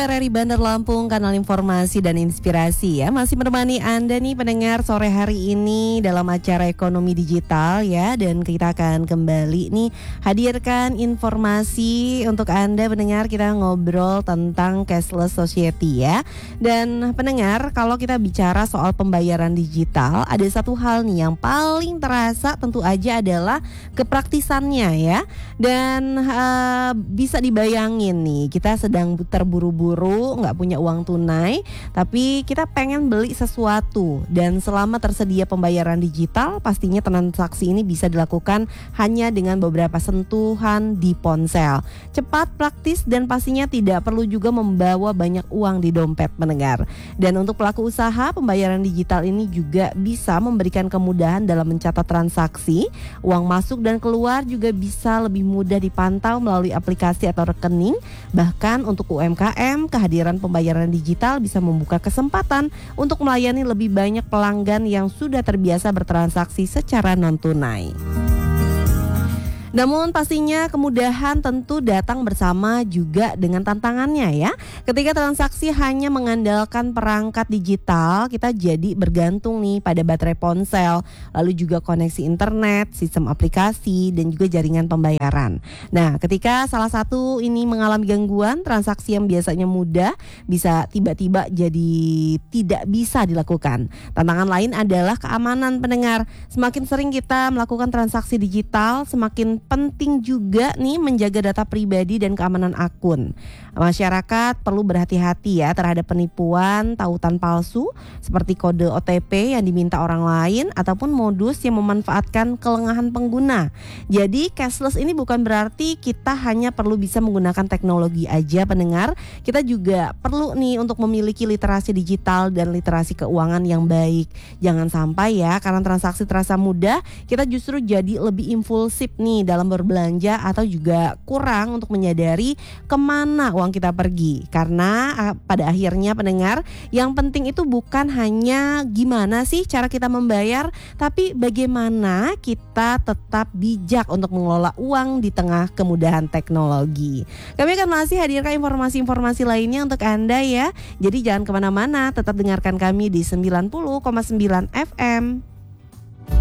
RRI Bandar Lampung, kanal informasi dan inspirasi ya. Masih menemani Anda nih pendengar sore hari ini dalam acara ekonomi digital ya. Dan kita akan kembali nih hadirkan informasi untuk Anda pendengar. Kita ngobrol tentang cashless society ya. Dan pendengar, kalau kita bicara soal pembayaran digital, ada satu hal nih yang paling terasa tentu aja adalah kepraktisannya ya. Dan bisa dibayangin nih, kita sedang terburu-buru, nggak punya uang tunai, tapi kita pengen beli sesuatu. Dan selama tersedia pembayaran digital, pastinya transaksi ini bisa dilakukan hanya dengan beberapa sentuhan di ponsel. Cepat, praktis, dan pastinya tidak perlu juga membawa banyak uang di dompet pendengar. Dan untuk pelaku usaha, pembayaran digital ini juga bisa memberikan kemudahan dalam mencatat transaksi. Uang masuk dan keluar juga bisa lebih mudah dipantau melalui aplikasi atau rekening. Bahkan untuk UMKM, kehadiran pembayaran digital bisa membuka kesempatan untuk melayani lebih banyak pelanggan yang sudah terbiasa bertransaksi secara non-tunai. Namun pastinya kemudahan tentu datang bersama juga dengan tantangannya ya. Ketika transaksi hanya mengandalkan perangkat digital, kita jadi bergantung nih pada baterai ponsel, lalu juga koneksi internet, sistem aplikasi, dan juga jaringan pembayaran. Nah, ketika salah satu ini mengalami gangguan, transaksi yang biasanya mudah bisa tiba-tiba jadi tidak bisa dilakukan. Tantangan lain adalah keamanan pendengar. Semakin sering kita melakukan transaksi digital, semakin penting juga nih menjaga data pribadi dan keamanan akun. Masyarakat perlu berhati-hati ya terhadap penipuan, tautan palsu seperti kode OTP yang diminta orang lain ataupun modus yang memanfaatkan kelengahan pengguna. Jadi cashless ini bukan berarti kita hanya perlu bisa menggunakan teknologi aja pendengar. Kita juga perlu nih untuk memiliki literasi digital dan literasi keuangan yang baik. Jangan sampai ya karena transaksi terasa mudah, kita justru jadi lebih impulsif nih dalam berbelanja atau juga kurang untuk menyadari kemana uang kita pergi. Karena pada akhirnya pendengar, yang penting itu bukan hanya gimana sih cara kita membayar, tapi bagaimana kita tetap bijak untuk mengelola uang di tengah kemudahan teknologi. Kami akan masih hadirkan informasi-informasi lainnya untuk Anda ya. Jadi jangan kemana-mana, tetap dengarkan kami di 90,9 FM.